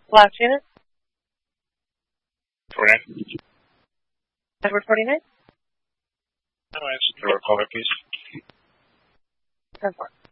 Last unit? 49. Edward 49? No, answer the caller, please. 10-4.